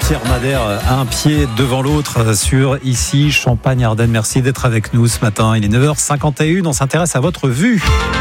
Pierre Madère, un pied devant l'autre sur ici Champagne-Ardenne. Merci d'être avec nous ce matin. Il est 9h51, on s'intéresse à votre vue.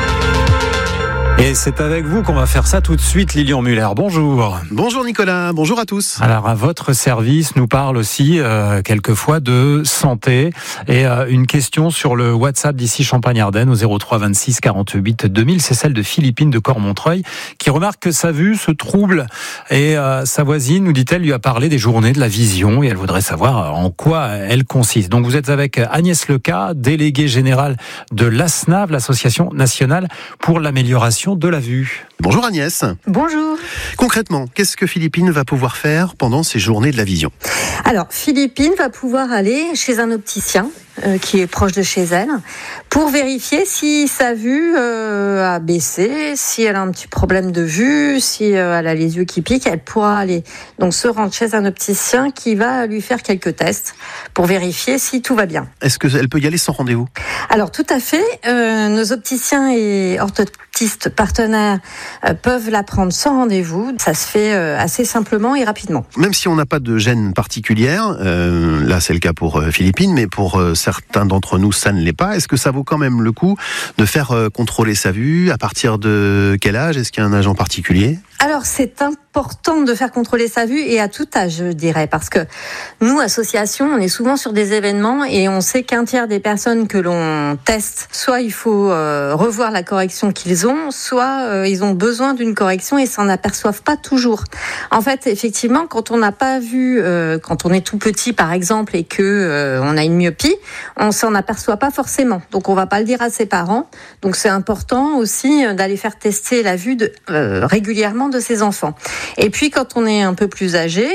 Et c'est avec vous qu'on va faire ça tout de suite, Lilian Muller. Bonjour. Bonjour Nicolas, bonjour à tous. Alors à votre service nous parle aussi quelquefois de santé et une question sur le WhatsApp d'ici Champagne-Ardenne au 03 26 48 2000. C'est celle de Philippine de Cormontreuil qui remarque que sa vue se trouble et sa voisine, nous dit-elle, lui a parlé des journées de la vision et elle voudrait savoir en quoi elles consistent. Donc vous êtes avec Agnès Leca, déléguée générale de l'ASNAV, l'Association nationale pour l'amélioration de la vue. Bonjour Agnès. Bonjour. Concrètement, qu'est-ce que Philippine va pouvoir faire pendant ces journées de la vision ? Alors, Philippine va pouvoir aller chez un opticien qui est proche de chez elle pour vérifier si sa vue a baissé, si elle a un petit problème de vue, si elle a les yeux qui piquent. Elle pourra aller donc se rendre chez un opticien qui va lui faire quelques tests pour vérifier si tout va bien. Est-ce qu'elle peut y aller sans rendez-vous ? Alors tout à fait, nos opticiens et orthoptistes partenaires peuvent la prendre sans rendez-vous. Ça se fait assez simplement et rapidement. Même si on n'a pas de gêne particulière, là c'est le cas pour Philippine, mais pour certains d'entre nous ça ne l'est pas. Est-ce que ça vaut quand même le coup de faire contrôler sa vue ? À partir de quel âge ? Est-ce qu'il y a un âge en particulier ? Alors c'est important de faire contrôler sa vue et à tout âge, je dirais, parce que nous, association, on est souvent sur des événements et on sait qu'un tiers des personnes que l'on teste, soit il faut revoir la correction qu'ils ont, soit ils ont besoin d'une correction et s'en aperçoivent pas toujours. En fait, effectivement, quand on n'a pas vu, quand on est tout petit par exemple et que on a une myopie, on s'en aperçoit pas forcément. Donc on va pas le dire à ses parents. Donc c'est important aussi d'aller faire tester la vue régulièrement de ses enfants. Et puis quand on est un peu plus âgé,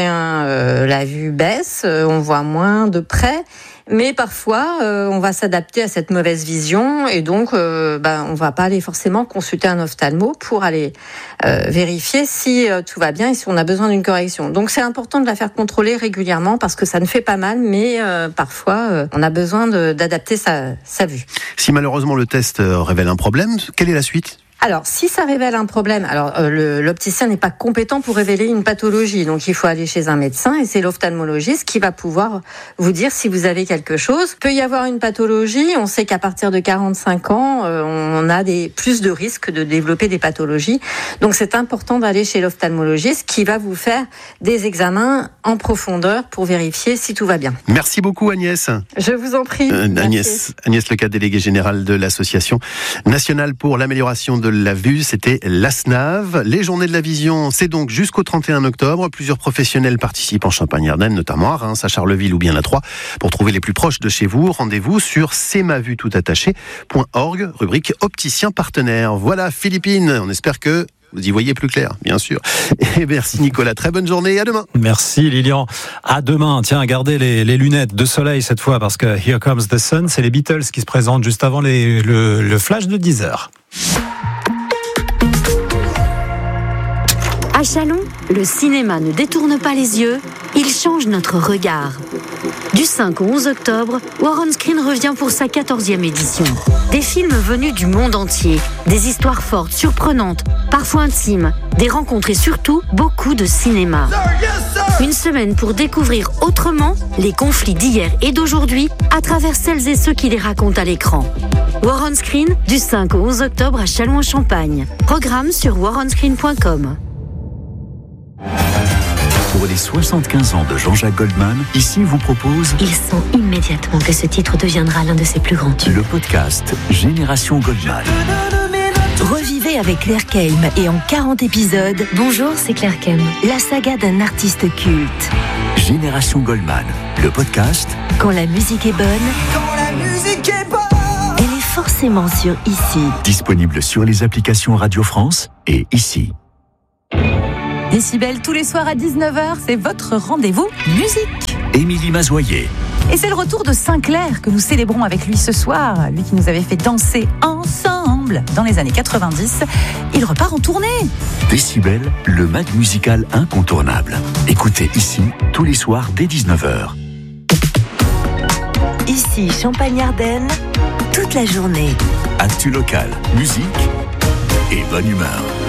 la vue baisse, on voit moins de près, mais parfois on va s'adapter à cette mauvaise vision et donc on va pas aller forcément consulter un ophtalmo pour aller vérifier si tout va bien et si on a besoin d'une correction. Donc c'est important de la faire contrôler régulièrement parce que ça ne fait pas mal, mais parfois on a besoin d'adapter sa vue. Si malheureusement le test révèle un problème, quelle est la suite ? Alors, si ça révèle un problème, l'opticien n'est pas compétent pour révéler une pathologie, donc il faut aller chez un médecin et c'est l'ophtalmologiste qui va pouvoir vous dire si vous avez quelque chose. Il peut y avoir une pathologie, on sait qu'à partir de 45 ans, on a plus de risques de développer des pathologies, donc c'est important d'aller chez l'ophtalmologiste qui va vous faire des examens en profondeur pour vérifier si tout va bien. Merci beaucoup Agnès. Je vous en prie. Agnès Leca, déléguée générale de l'Association nationale pour l'amélioration de la vue, c'était l'ASNAV. Les journées de la vision, c'est donc jusqu'au 31 octobre. Plusieurs professionnels participent en Champagne-Ardenne, notamment à Reims, à Charleville ou bien à Troyes. Pour trouver les plus proches de chez vous, rendez-vous sur cmavuetoutattaché.org, rubrique opticien partenaire. Voilà Philippine, on espère que vous y voyez plus clair, bien sûr. Et merci Nicolas, très bonne journée et à demain. Merci Lilian. À demain. Tiens, gardez les lunettes de soleil cette fois parce que Here Comes the Sun, c'est les Beatles qui se présentent juste avant le flash de 10h. À Chalon, le cinéma ne détourne pas les yeux, il change notre regard. Du 5 au 11 octobre, Warren Screen revient pour sa 14e édition. Des films venus du monde entier, des histoires fortes, surprenantes, parfois intimes, des rencontres et surtout beaucoup de cinéma. Une semaine pour découvrir autrement les conflits d'hier et d'aujourd'hui à travers celles et ceux qui les racontent à l'écran. Warren Screen, du 5 au 11 octobre à Châlons-en-Champagne. Programme sur warrenscreen.com. Pour les 75 ans de Jean-Jacques Goldman, ici vous propose... Il sent immédiatement que ce titre deviendra l'un de ses plus grands tubes. Le podcast Génération Goldman. Revivez avec Claire Keim et en 40 épisodes... Bonjour, c'est Claire Keim. La saga d'un artiste culte. Génération Goldman. Le podcast... Quand la musique est bonne... Quand la musique est bonne... Elle est forcément sur Ici. Disponible sur les applications Radio France et Ici. Décibel, tous les soirs à 19h, c'est votre rendez-vous musique. Émilie Mazoyer. Et c'est le retour de Sinclair que nous célébrons avec lui ce soir. Lui qui nous avait fait danser ensemble dans les années 90. Il repart en tournée. Décibel, le mag musical incontournable. Écoutez Ici, tous les soirs dès 19h. Ici, Champagne-Ardenne, toute la journée. Actu local, musique et bonne humeur.